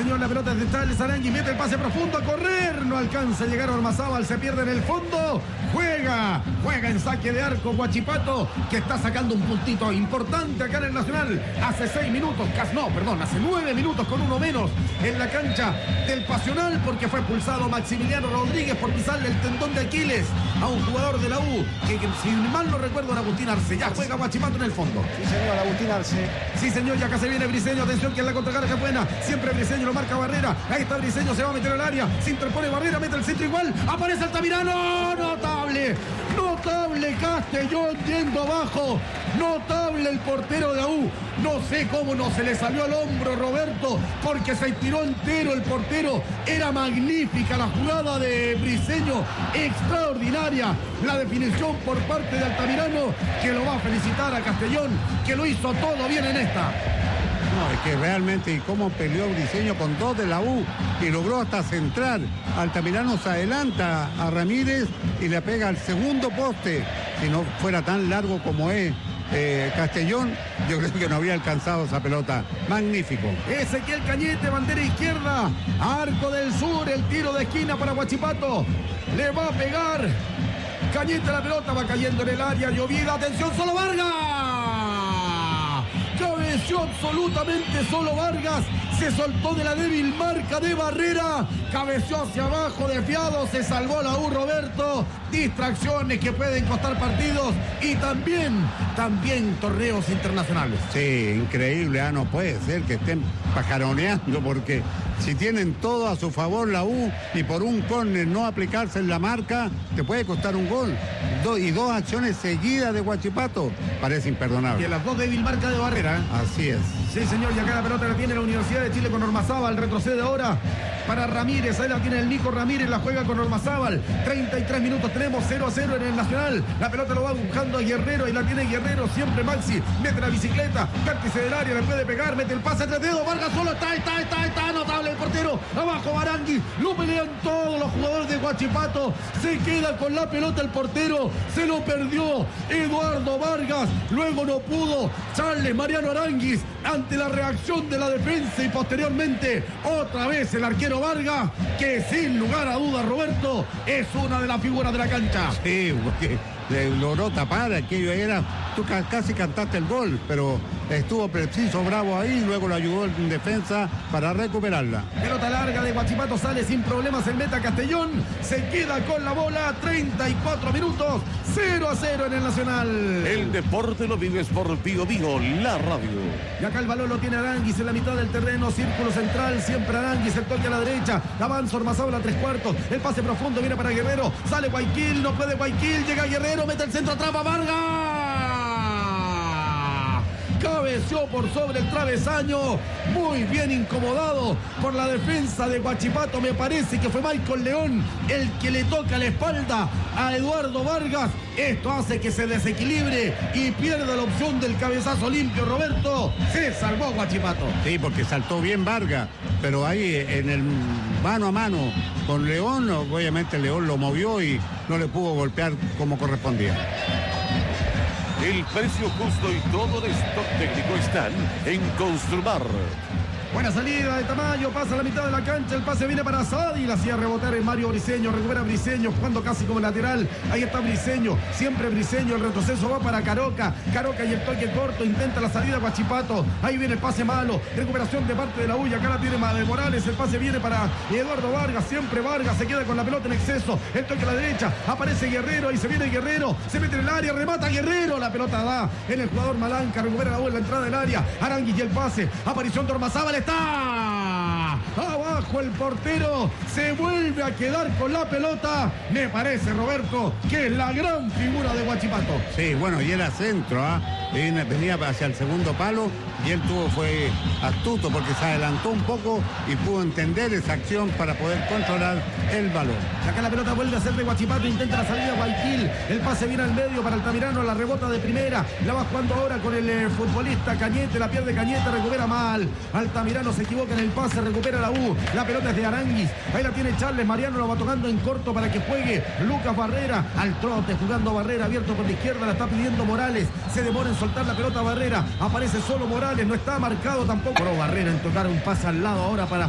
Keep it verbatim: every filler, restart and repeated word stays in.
señor, la pelota es de Charles Arangui, mete el pase profundo a correr, no alcanza a llegar Ormazábal, se pierde en el fondo, juega, juega en saque de arco Huachipato, que está sacando un puntito importante acá en el Nacional, hace seis minutos, no, perdón, hace nueve minutos con uno menos en la cancha del Pasional, porque fue expulsado Maximiliano Rodríguez por pisarle el tendón de Aquiles a un jugador de la U, que, que si mal no recuerdo era Agustín Arce, ya juega Huachipato en el fondo. Sí señor, Agustín Arce. Sí señor, y acá se viene Briseño, atención que es la contracarga buena, siempre Briseño lo marca Barrera, ahí está Briseño, se va a meter al área, se interpone Barrera, mete el centro igual, aparece Altamirano, notable, notable Castellón yendo abajo, notable el portero de la U, no sé cómo no se le salió al hombro Roberto, porque se tiró entero el portero, era magnífica la jugada de Briseño, extraordinaria la definición por parte de Altamirano, que lo va a felicitar a Castellón, que lo hizo todo bien en esta. No, es que realmente, y cómo peleó Briseño con dos de la U, y logró hasta centrar. Altamirano se adelanta a Ramírez y le pega al segundo poste. Si no fuera tan largo como es eh, Castellón, yo creo que no habría alcanzado esa pelota. Magnífico. Ezequiel Cañete, bandera izquierda, arco del sur, el tiro de esquina para Huachipato, le va a pegar Cañete, la pelota va cayendo en el área, llovida, atención, solo Vargas. Cabeció absolutamente solo Vargas, se soltó de la débil marca de Barrera, cabeció hacia abajo desviado, se salvó la U Roberto, distracciones que pueden costar partidos y también, también torneos internacionales. Sí, increíble, ah, no puede ser que estén pajaroneando, porque si tienen todo a su favor la U y por un córner no aplicarse en la marca, te puede costar un gol. Do, y dos acciones seguidas de Huachipato, parece imperdonable. Y en las dos débil marca de Barrera. Así es. Sí, señor, y acá la pelota la tiene la Universidad de Chile con Ormazábal, retrocede ahora para Ramírez, ahí la tiene el Nico Ramírez, la juega con Ormazábal, treinta y tres minutos, tenemos cero a cero en el Nacional, la pelota lo va buscando a Guerrero, y la tiene Guerrero, siempre Maxi, mete la bicicleta, vértice del área, le puede pegar, mete el pase entre dedos, Vargas solo, está, está, está, está, notable el portero, abajo Arangui, lo pelean todos los jugadores de Huachipato, se queda con la pelota el portero, se lo perdió Eduardo Vargas, luego no pudo Charles Mariano Aranguis, ante la reacción de la defensa y posteriormente otra vez el arquero Vargas, que sin lugar a dudas, Roberto, es una de las figuras de la cancha. Sí, porque le logró tapar, aquello era, tú casi cantaste el gol, pero estuvo preciso, bravo ahí, luego lo ayudó en defensa para recuperarla. Pelota larga de Huachipato, sale sin problemas el meta Castellón, se queda con la bola, treinta y cuatro minutos, cero a cero en el Nacional. El deporte lo vives por Bío Bío, la radio. Y acá el balón lo tiene Aranguis en la mitad del terreno, círculo central, siempre Aranguis, el toque a la derecha, avanza Ormazábal a tres cuartos, el pase profundo viene para Guerrero, sale Guayaquil, no puede Guayaquil, llega Guerrero, mete el centro, atrapa Vargas. Cabeció por sobre el travesaño, muy bien incomodado por la defensa de Huachipato, me parece que fue Michael León el que le toca la espalda a Eduardo Vargas, esto hace que se desequilibre y pierda la opción del cabezazo limpio. Roberto, se salvó Huachipato. Sí, porque saltó bien Vargas, pero ahí en el mano a mano con León, obviamente León lo movió y no le pudo golpear como correspondía. El precio justo y todo de stock técnico están en Construmar. Buena salida de Tamayo, pasa a la mitad de la cancha, el pase viene para Sadi, la hacía rebotar en Mario Briseño, recupera Briseño, jugando casi como lateral, ahí está Briseño, siempre Briseño, el retroceso va para Caroca, Caroca y el toque corto, intenta la salida Huachipato, ahí viene el pase malo, recuperación de parte de la U, y acá la tiene Morales, el pase viene para Eduardo Vargas, siempre Vargas, se queda con la pelota en exceso, el toque a la derecha, aparece Guerrero, ahí se viene Guerrero, se mete en el área, remata Guerrero, la pelota da en el jugador Malanca, recupera la U en la entrada del área, Aranguis y el pase, aparición de Ormazábal, está abajo el portero, se vuelve a quedar con la pelota, me parece, Roberto, que es la gran figura de Huachipato. Sí, bueno, y era centro, ¿ah? ¿eh? Venía hacia el segundo palo y él tuvo, fue astuto porque se adelantó un poco y pudo entender esa acción para poder controlar el balón. Acá la pelota vuelve a ser de Huachipato, intenta la salida Guayaquil, el pase viene al medio para Altamirano, la rebota de primera, la va jugando ahora con el eh, futbolista Cañete, la pierde Cañete, recupera mal, Altamirano se equivoca en el pase, recupera la U, la pelota es de Aranguis, ahí la tiene Charles Mariano, lo va tocando en corto para que juegue Lucas Barrera, al trote jugando Barrera, abierto por la izquierda, la está pidiendo Morales, se demora en soltar la pelota Barrera, aparece solo Morales, no está marcado tampoco, pero Barrera en tocar un pase al lado ahora para